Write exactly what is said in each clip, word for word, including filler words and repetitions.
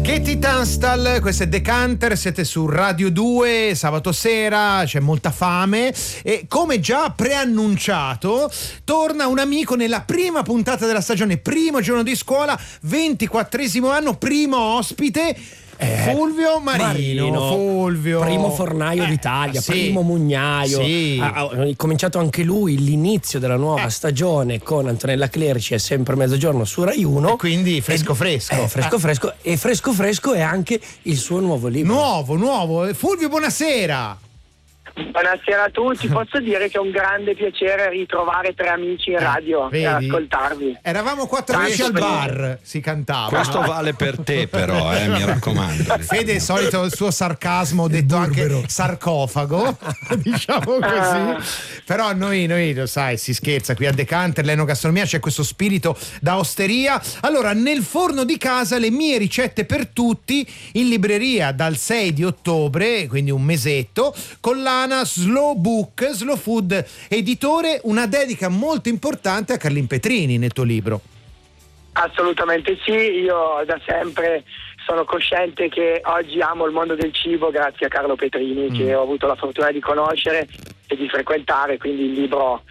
Katie Tunstall, questo è Decanter, siete su Radio due, sabato sera, c'è molta fame e come già preannunciato torna un amico nella prima puntata della stagione, primo giorno di scuola, ventiquattresimo anno, primo ospite. Eh, Fulvio Marino, Marino, Fulvio, primo fornaio eh, d'Italia, sì, primo mugnaio. sì. Ha, ha cominciato anche lui l'inizio della nuova eh. stagione con Antonella Clerici, è sempre mezzogiorno su Rai uno. E quindi fresco fresco. Eh, fresco eh. fresco e fresco fresco è anche il suo nuovo libro. Nuovo, nuovo. Fulvio, buonasera. Buonasera a tutti, posso dire che è un grande piacere ritrovare tre amici in radio eh, e ascoltarvi. Eravamo quattro amici al bar, si cantava. Questo vale per te però, eh, mi raccomando. Fede, il solito il suo sarcasmo, detto anche sarcofago, diciamo così. Però noi, noi, lo sai, si scherza qui a Decanter, l'enogastronomia, c'è questo spirito da osteria. Allora, nel forno di casa le mie ricette per tutti, in libreria dal sei di ottobre, quindi un mesetto, collana Slow Book, Slow Food editore, una dedica molto importante a Carlin Petrini nel tuo libro. Assolutamente sì, io da sempre sono cosciente che oggi amo il mondo del cibo grazie a Carlo Petrini, mm. che ho avuto la fortuna di conoscere e di frequentare, quindi il libro,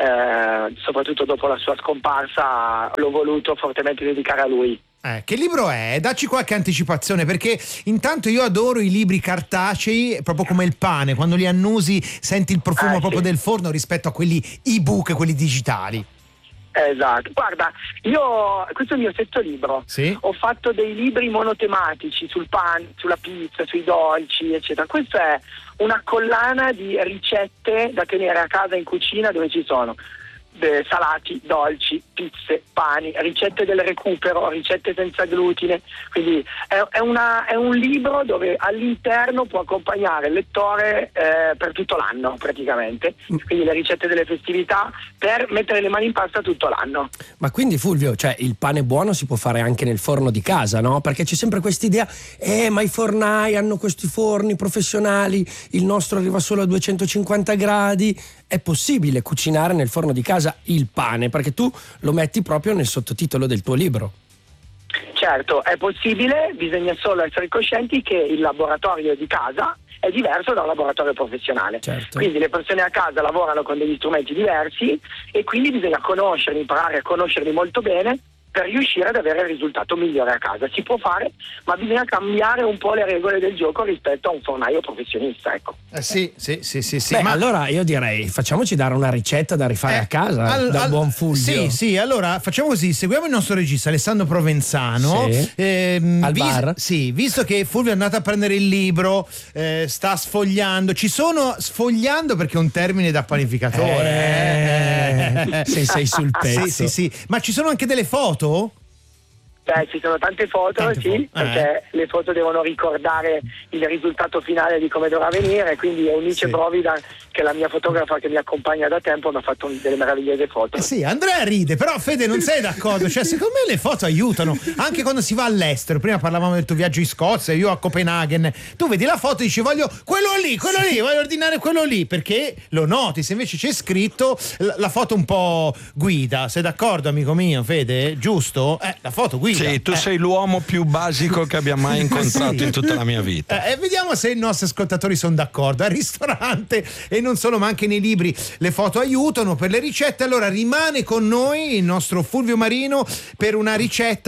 eh, soprattutto dopo la sua scomparsa, l'ho voluto fortemente dedicare a lui. Eh, che libro è? Dacci qualche anticipazione, perché intanto io adoro i libri cartacei, proprio come il pane, quando li annusi senti il profumo eh, proprio sì. del forno rispetto a quelli ebook, quelli digitali. Esatto, guarda, io questo è il mio sesto libro, sì? Ho fatto dei libri monotematici sul pane, sulla pizza, sui dolci, eccetera. Questa è una collana di ricette da tenere a casa in cucina, dove ci sono eh, salati, dolci, pizze, pani, ricette del recupero, ricette senza glutine, quindi è, è, una, è un libro dove all'interno può accompagnare il lettore eh, per tutto l'anno praticamente, quindi le ricette delle festività per mettere le mani in pasta tutto l'anno. Ma quindi Fulvio, cioè il pane buono si può fare anche nel forno di casa, no? Perché c'è sempre questa idea, eh ma i fornai hanno questi forni professionali, il nostro arriva solo a duecentocinquanta gradi. È possibile cucinare nel forno di casa il pane? Perché tu lo metti proprio nel sottotitolo del tuo libro. Certo, è possibile, bisogna solo essere coscienti che il laboratorio di casa è diverso da un laboratorio professionale. Certo. Quindi le persone a casa lavorano con degli strumenti diversi e quindi bisogna conoscerli, imparare a conoscerli molto bene per riuscire ad avere il risultato migliore a casa. Si può fare, ma bisogna cambiare un po' le regole del gioco rispetto a un fornaio professionista, ecco. Eh sì, sì, sì, sì, sì. Beh, ma allora io direi facciamoci dare una ricetta da rifare eh, a casa al, dal al, buon Fulvio. Sì, sì, allora facciamo così, seguiamo il nostro regista Alessandro Provenzano. Sì. Ehm, Al vis- bar? Sì, visto che Fulvio è andato a prendere il libro, eh, sta sfogliando, ci sono sfogliando perché è un termine da panificatore. Eh, se sei sul pezzo. Sì, sì, sì. Ma ci sono anche delle foto? Beh, ci sono tante foto, Tante sì, foto. perché Eh. le foto devono ricordare il risultato finale di come dovrà venire, quindi Eunice Sì. Brovida, che è la mia fotografa che mi accompagna da tempo, mi ha fatto delle meravigliose foto. Eh sì, Andrea ride, però Fede non sei d'accordo, cioè secondo me le foto aiutano, anche quando si va all'estero. Prima parlavamo del tuo viaggio in Scozia, io a Copenaghen, tu vedi la foto e dici voglio quello lì, quello lì, voglio ordinare quello lì, perché lo noti. Se invece c'è scritto, la, la foto un po' guida, sei d'accordo amico mio Fede? Giusto? Eh, la foto guida. Sì, tu eh. sei l'uomo più basico che abbia mai incontrato Sì. in tutta la mia vita. E eh, vediamo se i nostri ascoltatori sono d'accordo. Al ristorante e non solo, ma anche nei libri le foto aiutano per le ricette. Allora rimane con noi il nostro Fulvio Marino per una ricetta